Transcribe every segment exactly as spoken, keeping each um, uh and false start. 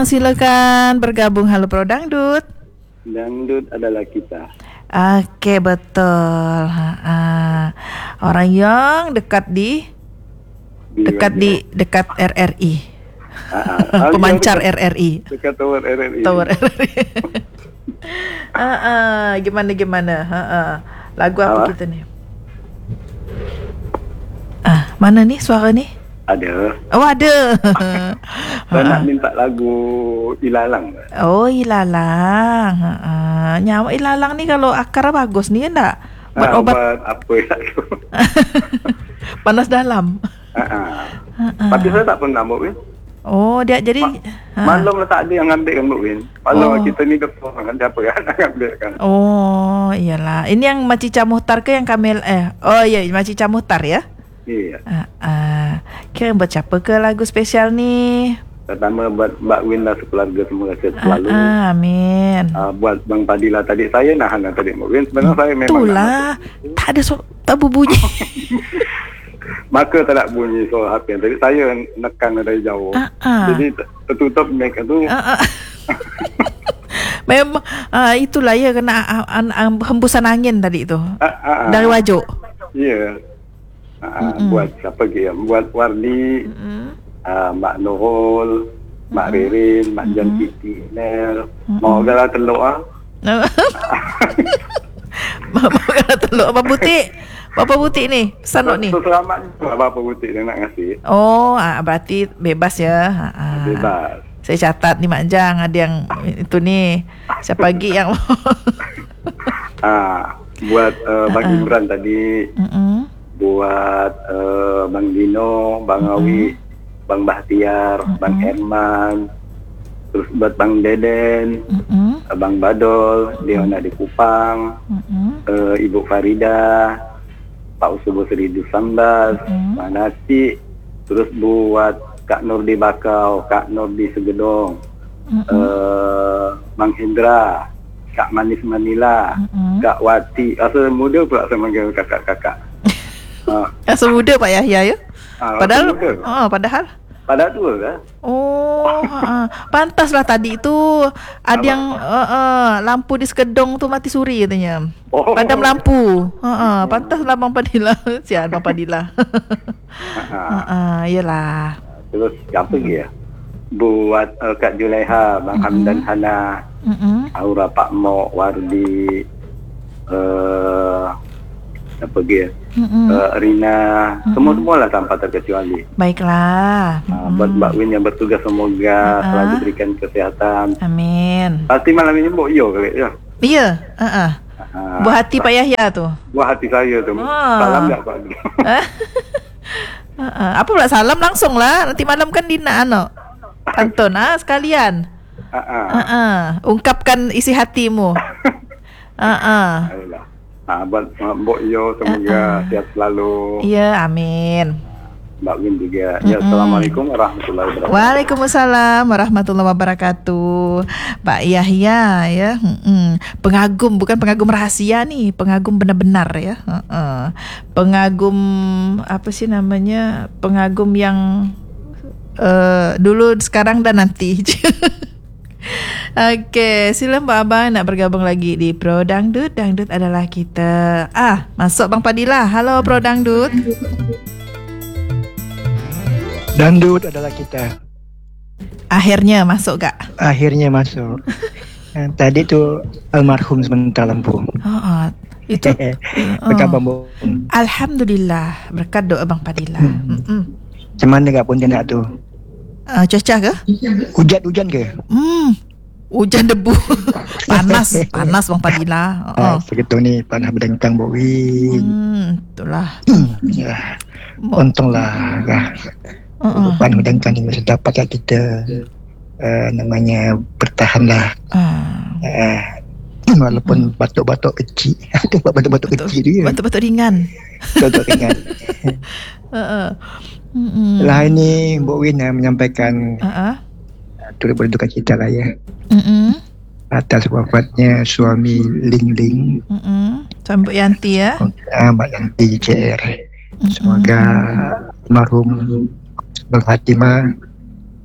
Silakan bergabung. Halo Pro Dangdut. Dangdut adalah kita. Okey, betul. Ha, orang yang dekat di, di dekat di dekat R R I. Ha, pemancar dekat, R R I. Dekat tower R R I. Tower R R I. Ha, ha, gimana gimana? Ha, ha. Lagu apa, apa kita ni? Ah, mana ni suara ni? Ada. Oh, ada. Saya nak minta lagu Ilalang. Oh, Ilalang. Ha, nyawa Ilalang ni kalau akar bagus ni enggak? Buat ha, obat. Obat apa tu? Panas dalam. Ha, ha. Ha, ha. Tapi saya tak pernah Mbak Win. Oh, dia jadi Ma- ha. Malam lah tak ada yang ambil kan Mbak Win. Kalau oh. kita ni ketua kan siapa kan nak ambil kan. Oh, iyalah. Ini yang Makcik Camuhtar ke yang Kamil eh? Oh iya, Makcik Camuhtar ya? Iya. Ah, ah. Kira buat siapa ke lagu spesial ni? Pertama buat Mbak Win lah sekeluarga semua sehat selalu. Ah, amin. Uh, buat Bang Padilla tadi saya nahan tadi Mbak Win. Sebenarnya saya memang itulah. Tak ada so, tak berbunyi. Maka tak nak bunyi so H P tadi saya nekan dari jauh. Ah, ah. Jadi tertutup mic tu. Ah, ah. Memang uh, itulah ya kena uh, uh, hembusan angin tadi tu. Ah, ah, ah. Dari wajuk. Ya. Yeah. Uh, buat siapa lagi ya? Buat Wardi, uh, Mak Nurul, Mak mm-hmm. Ririn, Mak Jan Titi, Nel. Mau galah teluk ah. Mau galah teluk apa butik? Apa butik ni? Sanok ni. Selamat apa butik dia nak ngasih. Oh, ah, berarti bebas ya. Ah. Bebas. Saya catat ni Mak Jang ada yang itu ni. Siapa lagi yang ah, buat uh, Bang uh-uh. Imran tadi. Mm-mm. Buat uh, Bang Dino, Bang mm-hmm. Awi, Bang Bahtiar, mm-hmm. Bang Herman, terus buat Bang Deden, mm-hmm. uh, Bang Badol, Leona di Kupang, mm-hmm. uh, Ibu Farida, Pak Usubo Seridu Sambas, mm-hmm. Pak Nasi, terus buat Kak Nur di Bakau, Kak Nur di Segedong, mm-hmm. uh, Bang Hendra, Kak Manis Manila, mm-hmm. Kak Wati, asal muda pula saya manggil kakak-kakak. Ha. Asal muda Pak Yahya ya? Ha, padahal oh, padahal padahal tua kan? Oh, ha. Pantaslah tadi tu ada apa? Yang uh, uh, lampu di Sekedong tu mati suri katanya. Oh. Padam lampu. Ha uh, pantaslah Bang Padilla. Sian Bang Padilla. Ha uh, iyalah. Terus apa lagi ya? Buat uh, Kak Julaiha, Bang mm-hmm. Hamdan Hana, mm-hmm. Aura Pak Mok, Wardi, uh, apa lagi ya? Mm-hmm. Uh, Rina, mm-hmm. semua-semualah tanpa terkecuali. Baiklah. Uh, mm-hmm. Buat Mbak Win yang bertugas semoga uh-huh. selalu diberikan kesehatan. Amin. Pasti malam ini Mbok Yo kali ya? Iya. Uh-uh. Uh, Buah hati Pak Yahya tu. Buah hati saya tu. Oh. Salam tak Pak? uh-uh. Apa pula salam langsung lah. Nanti malam kan Dina ano. Pantun ah sekalian. Uh-uh. Uh-uh. Ungkapkan isi hatimu. Uh-uh. Ha, buat Mbok Yo semoga uh-uh. sehat selalu. Ya, amin. Mbak Win juga. Ya, Assalamualaikum warahmatullahi wabarakatuh. Waalaikumsalam warahmatullahi wabarakatuh. Pak Yahya ya. Mm-mm. Pengagum, bukan pengagum rahasia nih, pengagum benar-benar ya. Uh-uh. Pengagum apa sih namanya? Pengagum yang uh, dulu, sekarang dan nanti. Okey, sila Mbak Abang nak bergabung lagi di Pro Dangdut. Dangdut adalah kita. Ah, masuk Bang Padilla. Halo Pro Dangdut. Dangdut adalah kita. Akhirnya masuk gak? Akhirnya masuk. Tadi tu almarhum sebentar lampu. Oh, oh. Itu berkat oh. Alhamdulillah, berkat doa Bang Padilla. Hmm. Macam mana gak Pontianak tu? Uh, cuaca ke? Hujan-hujan ke? Hmm. Hujan debu. Panas, panas Bang Padilla. Oh. Segitu ni panas berdengkang Bowi. Hmm, itulah. Ya. Untunglah kan. Uh-uh. Panas berdengkang ni mesti dapat kita uh, namanya bertahanlah. Uh. Uh, walaupun uh-uh. batuk-batuk kecil. Ada batuk-batuk kecil dia. Batuk-batuk ringan. Batuk ringan. Uh-uh. Mm-hmm. Lah ini Mbok Win uh, menyampaikan uh-uh. turut berduka cita lah ya. Mm-hmm. Atas wafatnya suami Ling Ling. Mm-hmm. Suami Mbak Yanti ya. Uh, Mbak Yanti C R. Mm-hmm. Semoga almarhum berkhatimah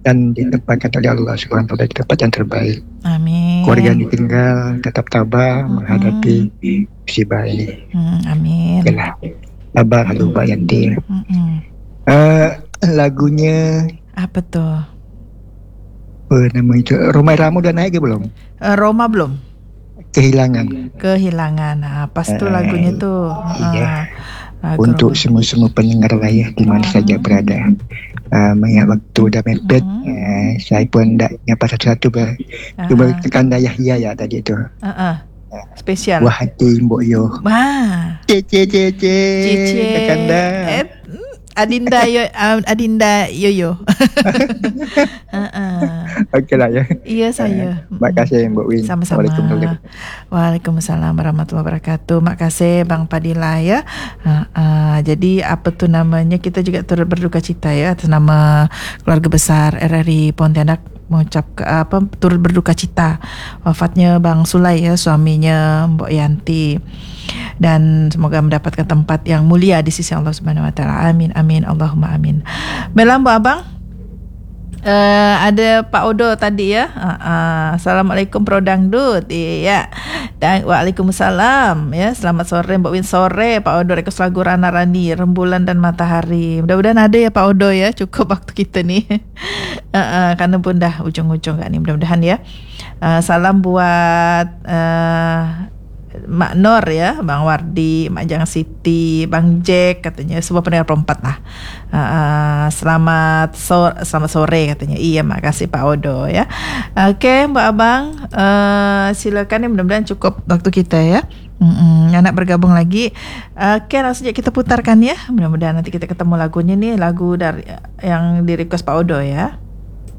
dan ditempatkan oleh Allah Subhanahu wa taala di tempat yang terbaik. Amin. Keluarga yang ditinggal tetap tabah mm-hmm. menghadapi musibah ini. Mm, amin. Yalah. Sabar lupa yanti. Mm-hmm. Uh, lagunya apa tuh? Apa nama itu? Roma Irama udah naik ke belum? Uh, Roma belum. Kehilangan. Kehilangan. Nah, pas tuh uh, lagunya tuh. Iya. Uh, Untuk semua-semua pendengar raya di mana uh-huh. saja berada. Uh, mengingat waktu dah mepet, uh-huh. uh, saya pun tak nyapa satu-satu ber. Uh-huh. Cuba tekan dah Yahya ya tadi tu. Uh-uh. Spesial. Wah hati Mbok Yo. Wah. Cece cece. Cece. Tekan dah. Eh, Adinda yo, Adinda Yoyo. uh-uh. Okeylah ya. Iya saya. Uh, makasih Mbak Win. Sama-sama. Waalaikumsalam. Waalaikumsalam warahmatullahi wabarakatuh. Makasih Bang Padilla ya. Uh, uh, jadi apa tuh namanya, kita juga turut berduka cita ya atas nama keluarga besar R R I Pontianak, mengucap apa turut berduka cita wafatnya Bang Sulai ya, suaminya Mbok Yanti, dan semoga mendapatkan tempat yang mulia di sisi Allah Subhanahu wa taala. Amin amin Allahumma amin. Baiklah Mbak Abang, uh, ada Pak Odo tadi ya. Uh, uh, Assalamualaikum Pro Dangdut. Iya. Dan waalaikumsalam ya. Selamat sore Mbak Win, sore Pak Odo, request lagu Rana Rani, Rembulan dan Matahari. Mudah-mudahan ada ya Pak Odo ya, cukup waktu kita nih. uh, uh, karena pun dah ujung-ujung kan nih, mudah-mudahan ya. Uh, salam buat uh, Mak Nur ya, Bang Wardi, Mak Jang Siti, Bang Jack katanya, semua pendengar perempat lah. Uh, uh, selamat sore, selamat sore katanya. Iya, makasih Pak Odo ya. Oke, okay, Mbak Abang, uh, silakan ya, mudah-mudahan cukup waktu kita ya. Mm-mm, anak bergabung lagi. Oke, okay, langsung aja kita putarkan ya. Mudah-mudahan nanti kita ketemu lagunya nih, lagu dari yang di request Pak Odo ya.